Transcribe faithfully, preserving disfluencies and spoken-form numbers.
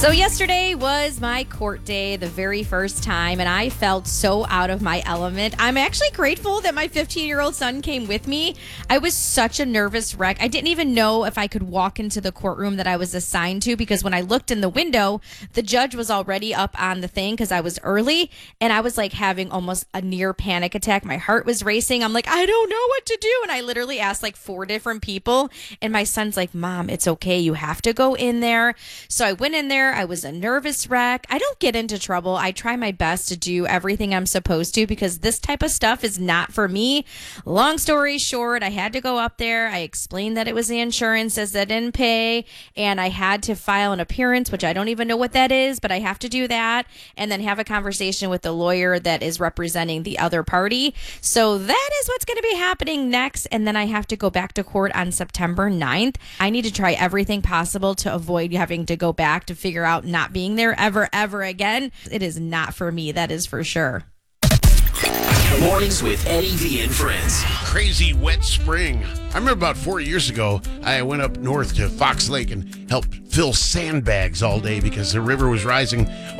So yesterday was my court day, the very first time, and I felt so out of my element. I'm actually grateful that my fifteen-year-old son came with me. I was such a nervous wreck. I didn't even know if I could walk into the courtroom that I was assigned to, because when I looked in the window, the judge was already up on the thing because I was early, and I was like having almost a near panic attack. My heart was racing. I'm like, I don't know what to do. And I literally asked like four different people, and my son's like, Mom, it's okay. You have to go in there. So I went in there. I was a nervous wreck. I don't get into trouble. I try my best to do everything I'm supposed to because this type of stuff is not for me. Long story short, I had to go up there. I explained that it was the insurance as that didn't pay, and I had to file an appearance, which I don't even know what that is, but I have to do that, and then have a conversation with the lawyer that is representing the other party. So that is what's going to be happening next, and then I have to go back to court on September ninth. I need to try everything possible to avoid having to go back to figure out not being there ever, ever again. It is not for me, that is for sure. Mornings with Eddie V and friends. Crazy wet spring. I remember about four years ago, I went up north to Fox Lake and helped fill sandbags all day because the river was rising